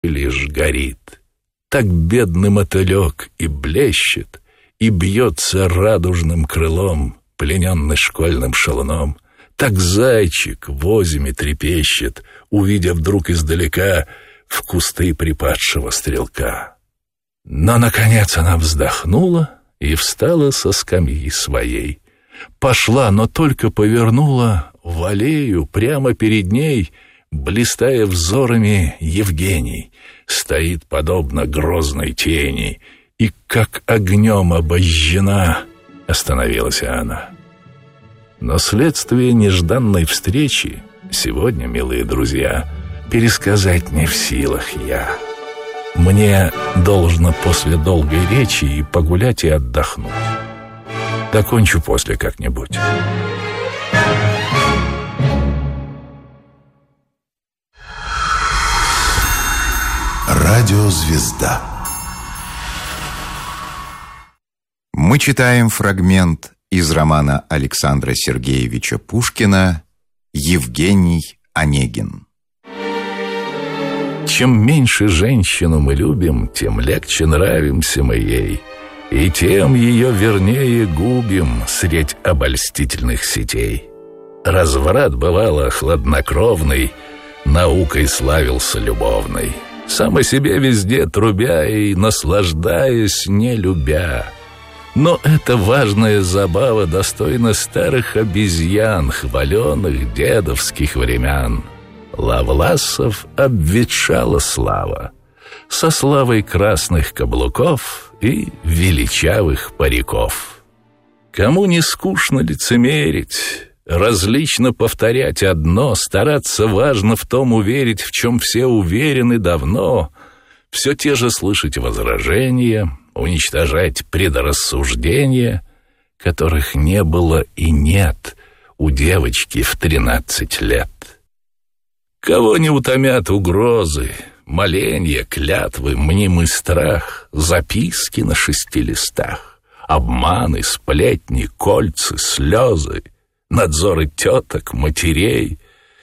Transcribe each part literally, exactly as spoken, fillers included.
лишь горит. Так бедный мотылек и блещет, и бьется радужным крылом, плененный школьным шалуном. Так зайчик в озими трепещет, увидя вдруг издалека в кусты припадшего стрелка. Но, наконец, она вздохнула и встала со скамьи своей. Пошла, но только повернула в аллею, прямо перед ней, блистая взорами, Евгений стоит подобно грозной тени, и как огнем обожжена остановилась она. Но следствие нежданной встречи сегодня, милые друзья, пересказать не в силах я. Мне должно после долгой речи и погулять, и отдохнуть. Докончу после как-нибудь. Радиозвезда. Мы читаем фрагмент из романа Александра Сергеевича Пушкина «Евгений Онегин». Чем меньше женщину мы любим, тем легче нравимся мы ей, и тем ее вернее губим средь обольстительных сетей. Разврат, бывало, хладнокровный, наукой славился любовной, сам о себе везде трубя и наслаждаясь, не любя. Но эта важная забава достойна старых обезьян, хваленых дедовских времен. Лавласов обветшала слава, со славой красных каблуков и величавых париков. Кому не скучно лицемерить, различно повторять одно, стараться важно в том уверить, в чем все уверены давно, все те же слышать возражения, уничтожать предрассуждения, которых не было и нет у девочки в тринадцать лет. Кого не утомят угрозы, моленья, клятвы, мнимый страх, записки на шести листах, обманы, сплетни, кольцы, слезы, надзоры теток, матерей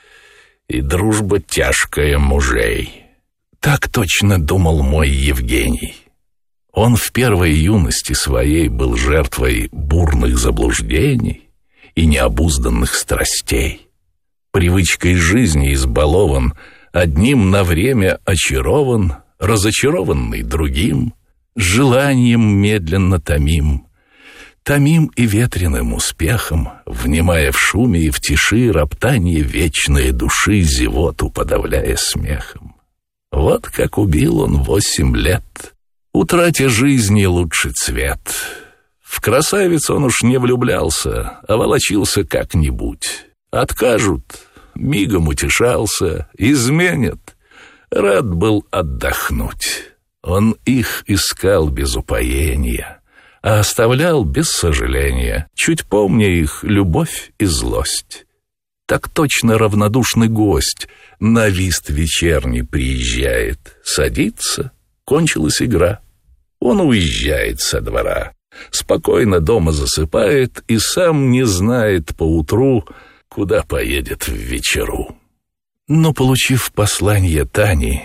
и дружба тяжкая мужей. Так точно думал мой Евгений. Он в первой юности своей был жертвой бурных заблуждений и необузданных страстей. Привычкой жизни избалован, одним на время очарован, разочарованный другим, желанием медленно томим, томим и ветреным успехом, внимая в шуме и в тиши роптание вечной души, зевоту подавляя смехом. Вот как убил он восемь лет, утратя жизни лучший цвет. В красавиц он уж не влюблялся, а волочился как-нибудь. Откажут, мигом утешался, изменят. Рад был отдохнуть. Он их искал без упоения, а оставлял без сожаления, чуть помня их любовь и злость. Так точно равнодушный гость на вист вечерний приезжает, садится, кончилась игра. Он уезжает со двора, спокойно дома засыпает и сам не знает поутру, куда поедет в вечеру. Но, получив послание Тани,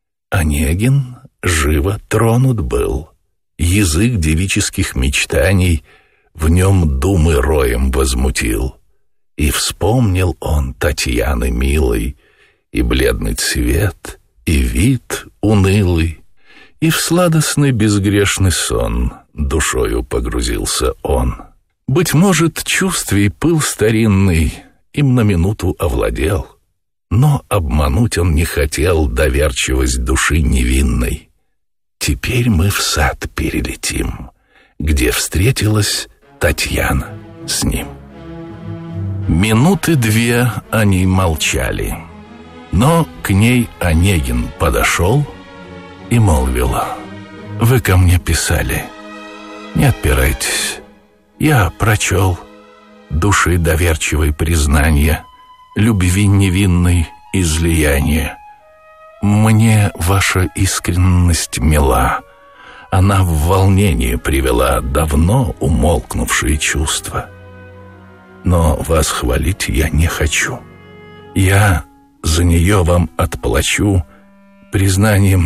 Онегин живо тронут был. Язык девических мечтаний в нем думы роем возмутил. И вспомнил он Татьяны милой, и бледный цвет, и вид унылый, и в сладостный безгрешный сон душою погрузился он. Быть может, чувствий пыл старинный им на минуту овладел, но обмануть он не хотел доверчивость души невинной. Теперь мы в сад перелетим, где встретилась Татьяна с ним. Минуты две они молчали, но к ней Онегин подошел и молвил: «Вы ко мне писали, не отпирайтесь, я прочел души доверчивой признания, любви невинной излияния. Мне ваша искренность мила, она в волнение привела давно умолкнувшие чувства. Но вас хвалить я не хочу. Я за нее вам отплачу признанием